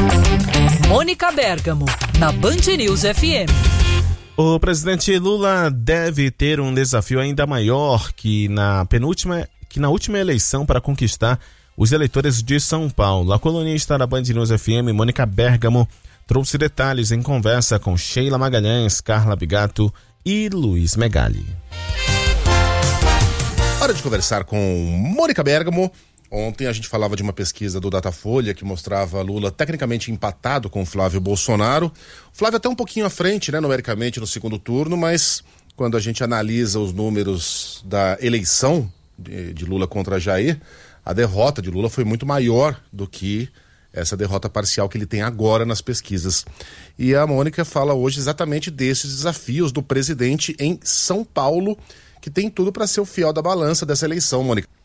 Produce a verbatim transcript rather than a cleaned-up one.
Mônica Bergamo, na Band News F M. O presidente Lula deve ter um desafio ainda maior que na penúltima, que na última eleição para conquistar os eleitores de São Paulo. A colunista da Band News F M, Mônica Bergamo, trouxe detalhes em conversa com Sheila Magalhães, Carla Bigato e Luiz Megali. Hora de conversar com Mônica Bergamo. Ontem a gente falava de uma pesquisa do Datafolha que mostrava Lula tecnicamente empatado com Flávio Bolsonaro. O Flávio até um pouquinho à frente, né, numericamente no segundo turno, mas quando a gente analisa os números da eleição de, de Lula contra Jair, a derrota de Lula foi muito maior do que essa derrota parcial que ele tem agora nas pesquisas. E a Mônica fala hoje exatamente desses desafios do presidente em São Paulo, que tem tudo para ser o fiel da balança dessa eleição, Mônica.